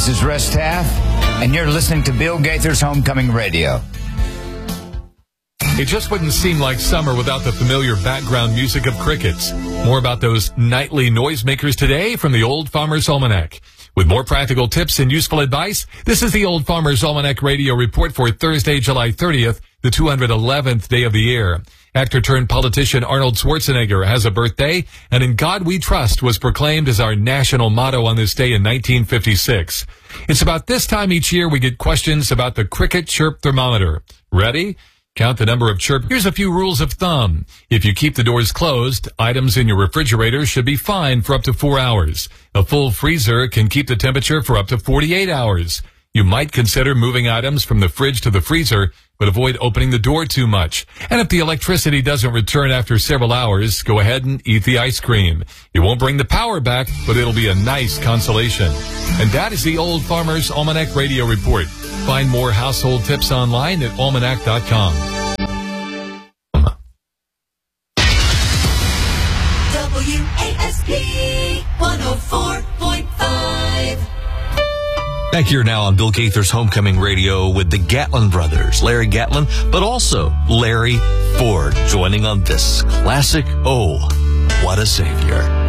This is Russ Taff, and you're listening to Bill Gaither's Homecoming Radio. It just wouldn't seem like summer without the familiar background music of crickets. More about those nightly noisemakers today from the Old Farmer's Almanac. With more practical tips and useful advice, this is the Old Farmer's Almanac Radio Report for Thursday, July 30th, the 211th day of the year. Actor-turned-politician Arnold Schwarzenegger has a birthday, and In God We Trust was proclaimed as our national motto on this day in 1956. It's about this time each year we get questions about the cricket chirp thermometer. Ready? Count the number of chirp. Here's a few rules of thumb. If you keep the doors closed, items in your refrigerator should be fine for up to 4 hours. A full freezer can keep the temperature for up to 48 hours. You might consider moving items from the fridge to the freezer, but avoid opening the door too much. And if the electricity doesn't return after several hours, go ahead and eat the ice cream. It won't bring the power back, but it'll be a nice consolation. And that is the Old Farmer's Almanac Radio Report. Find more household tips online at almanac.com. WASP 104.5. Back here now on Bill Gaither's Homecoming Radio with the Gatlin brothers, Larry Gatlin, but also Larry Ford, joining on this classic, Oh, What a Savior.